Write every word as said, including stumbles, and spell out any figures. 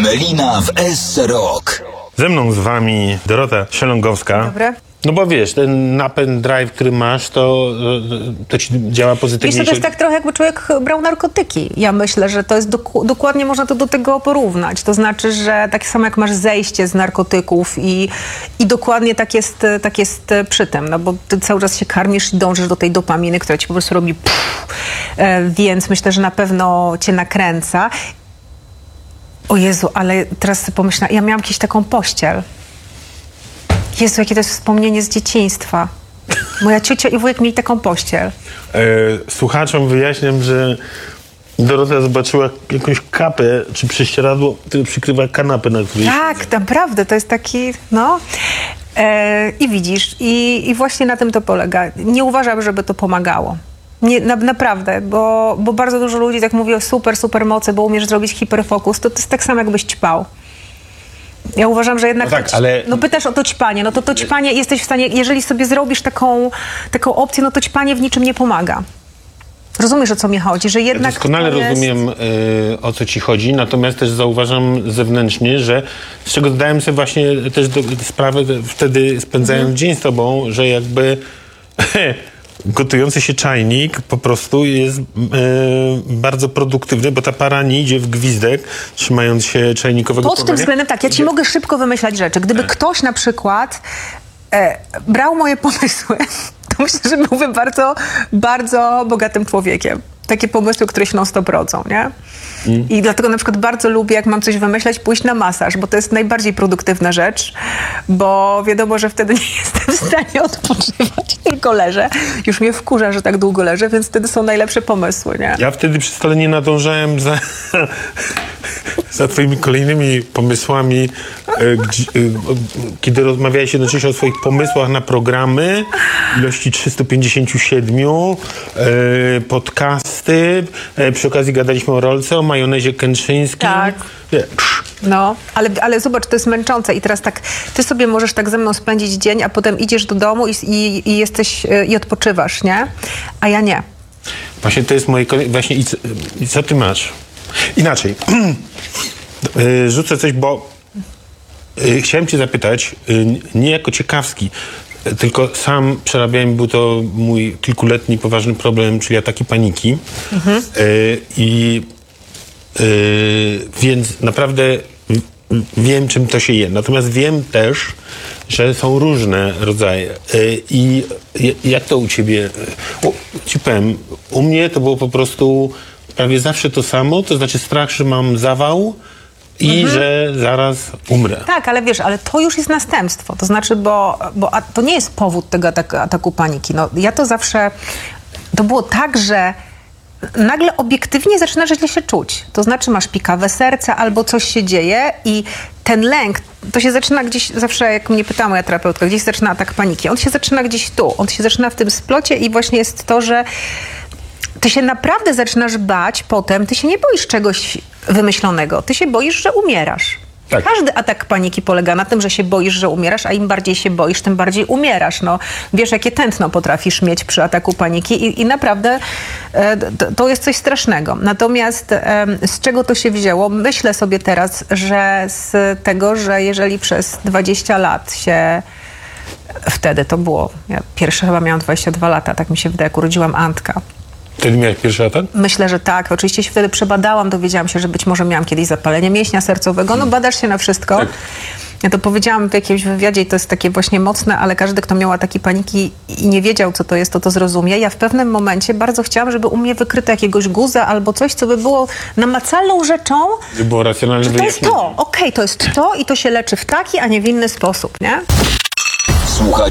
Melina w S Rock. Ze mną z wami Dorota Sielągowska. Dobre. No bo wiesz, ten napęd drive, który masz, to, to ci działa pozytywnie. Wiesz, to jest tak trochę jakby człowiek brał narkotyki. Ja myślę, że to jest doku- dokładnie można to do tego porównać. To znaczy, że tak samo jak masz zejście z narkotyków i, i dokładnie tak jest, tak jest przy tym, no bo ty cały czas się karmisz i dążysz do tej dopaminy, która ci po prostu robi pff, e, więc myślę, że na pewno cię nakręca. O Jezu, ale teraz sobie pomyślałam, ja miałam kiedyś taką pościel. Jezu, jakie to jest wspomnienie z dzieciństwa. Moja ciocia i wujek mieli taką pościel. E, słuchaczom wyjaśniam, że Dorota zobaczyła jakąś kapę czy prześcieradło, które przykrywa kanapę, na której Tak, siedzę. naprawdę, to jest taki, no. E, I widzisz, i, i właśnie na tym to polega. Nie uważam, żeby to pomagało. Nie, na, naprawdę, bo, bo bardzo dużo ludzi tak mówi o super, super mocy, bo umiesz zrobić hiperfokus, to, to jest tak samo, jakbyś ćpał. Ja uważam, że jednak... No tak, to, ale- no pytasz o to ćpanie, no to to ćpanie jesteś w stanie, jeżeli sobie zrobisz taką, taką opcję, no to ćpanie w niczym nie pomaga. Rozumiesz, o co mi chodzi, że jednak... Doskonale to jest... rozumiem, y, o co ci chodzi, natomiast też zauważam zewnętrznie, że z czego zdałem sobie właśnie też do, sprawę wtedy spędzając Mhm. dzień z tobą, że jakby gotujący się czajnik po prostu jest y, bardzo produktywny, bo ta para nie idzie w gwizdek, trzymając się czajnikowego Pod tym płomienia. względem tak, ja ci mogę szybko wymyślać rzeczy. Gdyby ktoś na przykład e, brał moje pomysły, to myślę, że byłbym bardzo, bardzo bogatym człowiekiem. Takie pomysły, które się non-stop rodzą, nie? Mm. I dlatego na przykład bardzo lubię, jak mam coś wymyślać, pójść na masaż, bo to jest najbardziej produktywna rzecz, bo wiadomo, że wtedy nie jestem w stanie odpoczywać, tylko leżę. Już mnie wkurza, że tak długo leżę, więc wtedy są najlepsze pomysły, nie? Ja wtedy przy stole nie nadążałem za, za twoimi kolejnymi pomysłami, e, gdzie, e, kiedy rozmawiałeś jednocześnie o swoich pomysłach na programy, ilości trzysta pięćdziesiąt siedem, e, podcasty, e, przy okazji gadaliśmy o rolce, o majonezie kętrzyńskim. Tak. Nie, No, ale, ale zobacz, to jest męczące i teraz tak, ty sobie możesz tak ze mną spędzić dzień, a potem idziesz do domu i, i, i jesteś, i odpoczywasz, nie? A ja nie. Właśnie to jest moje kolej... Właśnie i co, i co ty masz? Inaczej. E, Rzucę coś, bo e, chciałem cię zapytać, e, nie jako ciekawski, e, tylko sam przerabiałem, był to mój kilkuletni poważny problem, czyli ataki paniki. Mhm. E, I e, więc naprawdę w- wiem, czym to się je. Natomiast wiem też, że są różne rodzaje. E, I j- jak to u ciebie? O, ci powiem, u mnie to było po prostu prawie zawsze to samo, to znaczy strach, że mam zawał i że zaraz umrę. Tak, ale wiesz, ale to już jest następstwo. To znaczy, bo, bo a to nie jest powód tego ataku, ataku paniki. No, ja to zawsze... To było tak, że nagle obiektywnie zaczynasz źle się czuć. To znaczy masz pikawe serce albo coś się dzieje i ten lęk, to się zaczyna gdzieś, zawsze jak mnie pytała moja terapeutka, gdzieś zaczyna atak paniki. On się zaczyna gdzieś tu. On się zaczyna w tym splocie i właśnie jest to, że ty się naprawdę zaczynasz bać potem, ty się nie boisz czegoś wymyślonego, ty się boisz, że umierasz. Tak. Każdy atak paniki polega na tym, że się boisz, że umierasz, a im bardziej się boisz, tym bardziej umierasz. No, wiesz, jakie tętno potrafisz mieć przy ataku paniki i, i naprawdę e, to, to jest coś strasznego. Natomiast e, z czego to się wzięło? Myślę sobie teraz, że z tego, że jeżeli przez dwadzieścia lat się... Wtedy to było, ja pierwsze chyba miałam dwadzieścia dwa lata, tak mi się wydaje, jak urodziłam Antka. Wtedy miałeś pierwszy atak? Myślę, że tak. Oczywiście się wtedy przebadałam, dowiedziałam się, że być może miałam kiedyś zapalenie mięśnia sercowego. No badasz się na wszystko. Tak. Ja to powiedziałam w jakimś wywiadzie i to jest takie właśnie mocne, ale każdy, kto miał ataki paniki i nie wiedział, co to jest, to to zrozumie. Ja w pewnym momencie bardzo chciałam, żeby u mnie wykryto jakiegoś guza albo coś, co by było namacalną rzeczą, Żeby było racjonalne że to jest wyjaśnienie. to. Okej, to jest to i to się leczy w taki, a nie w inny sposób, nie? Słuchaj